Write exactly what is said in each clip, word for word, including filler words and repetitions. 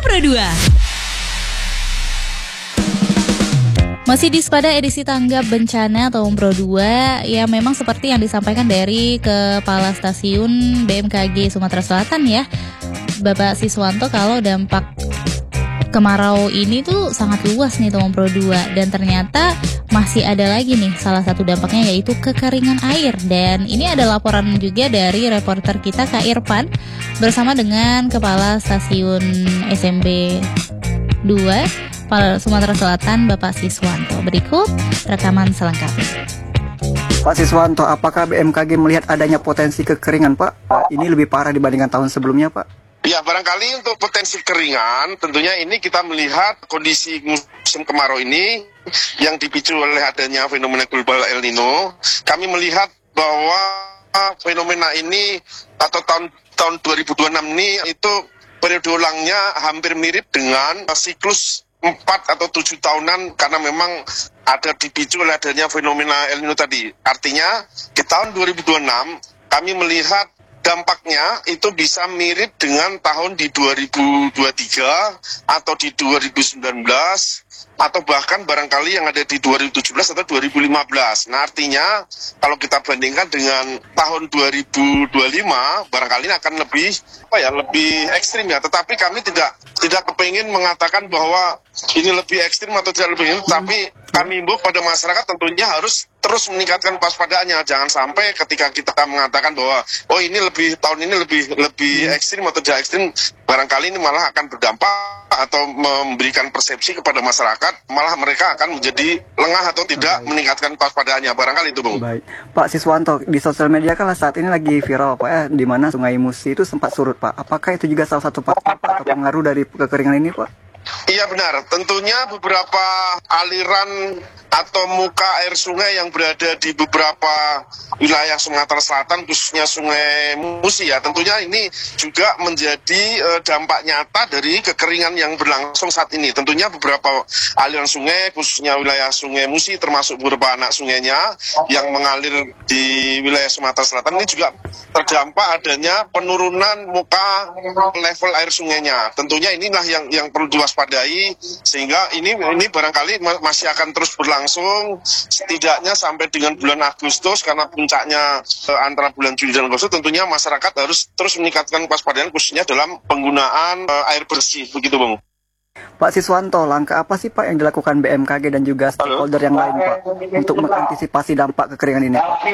Pro dua. Masih di Sepada edisi tanggap bencana atau Pro dua, ya memang seperti yang disampaikan dari Kepala Stasiun B M K G Sumatera Selatan ya, Bapak Siswanto, kalau dampak kemarau ini tuh sangat luas nih Tomom Pro dua, dan ternyata masih ada lagi nih salah satu dampaknya, yaitu kekeringan air. Dan ini ada laporan juga dari reporter kita Kak Irfan bersama dengan Kepala Stasiun S M B dua Sumatera Selatan, Bapak Siswanto. Berikut rekaman selengkapnya. Pak Siswanto, apakah B M K G melihat adanya potensi kekeringan, Pak? Ini lebih parah dibandingkan tahun sebelumnya, Pak? Ya, barangkali untuk potensi keringan, tentunya ini kita melihat kondisi musim kemarau ini yang dipicu oleh adanya fenomena global El Nino. Kami melihat bahwa fenomena ini atau tahun tahun dua ribu dua puluh enam ini itu periode ulangnya hampir mirip dengan siklus empat atau tujuh tahunan, karena memang ada dipicu oleh adanya fenomena El Nino tadi. Artinya di tahun dua ribu dua puluh enam kami melihat dampaknya itu bisa mirip dengan tahun di dua ribu dua puluh tiga atau di dua ribu sembilan belas atau bahkan barangkali yang ada di dua ribu tujuh belas atau dua ribu lima belas. Nah, artinya kalau kita bandingkan dengan tahun dua ribu dua puluh lima barangkali akan lebih apa ya, lebih ekstrim ya. Tetapi kami tidak tidak kepingin mengatakan bahwa ini lebih ekstrim atau tidak lebih ekstrim, tapi kami himbau pada masyarakat tentunya harus terus meningkatkan kewaspadaannya. Jangan sampai ketika kita mengatakan bahwa oh ini lebih tahun ini lebih lebih ekstrim atau tidak ekstrim, barangkali ini malah akan berdampak atau memberikan persepsi kepada masyarakat, malah mereka akan menjadi lengah atau tidak Baik. meningkatkan kewaspadaannya. Barangkali itu, Bung. Baik, Pak Siswanto, di sosial media kan saat ini lagi viral, Pak, ya, di mana Sungai Musi itu sempat surut, Pak. Apakah itu juga salah satu faktor atau pengaruh dari kekeringan ini, Pak? Iya benar, tentunya beberapa aliran atau muka air sungai yang berada di beberapa wilayah Sumatera Selatan, khususnya Sungai Musi ya, tentunya ini juga menjadi uh, dampak nyata dari kekeringan yang berlangsung saat ini. Tentunya beberapa aliran sungai, khususnya wilayah Sungai Musi, termasuk beberapa anak sungainya yang mengalir di wilayah Sumatera Selatan ini juga terdampak adanya penurunan muka level air sungainya. Tentunya inilah yang yang perlu diwaspadai, sehingga ini ini barangkali masih akan terus berlangsung setidaknya sampai dengan bulan Agustus, karena puncaknya eh, antara bulan Juli dan Agustus. Tentunya masyarakat harus terus meningkatkan kewaspadaan khususnya dalam penggunaan eh, air bersih, begitu Bung. Pak Siswanto, langkah apa sih Pak yang dilakukan B M K G dan juga stakeholder yang lain, Pak, untuk mengantisipasi dampak kekeringan ini, Pak?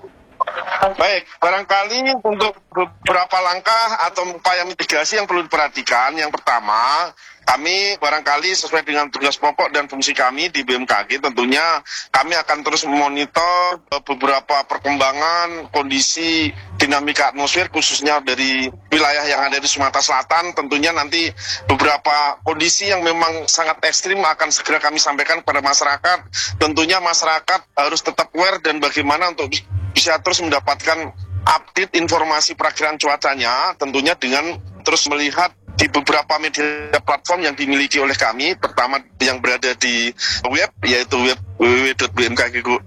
Baik, barangkali untuk beberapa langkah atau upaya mitigasi yang perlu diperhatikan. Yang pertama, kami barangkali sesuai dengan tugas pokok dan fungsi kami di B M K G, tentunya kami akan terus memonitor beberapa perkembangan kondisi dinamika atmosfer, khususnya dari wilayah yang ada di Sumatera Selatan. Tentunya nanti beberapa kondisi yang memang sangat ekstrim akan segera kami sampaikan kepada masyarakat. Tentunya masyarakat harus tetap aware dan bagaimana untuk bisa terus mendapatkan update informasi perakiraan cuacanya, tentunya dengan terus melihat di beberapa media platform yang dimiliki oleh kami, pertama yang berada di web, yaitu web w w w titik b m k g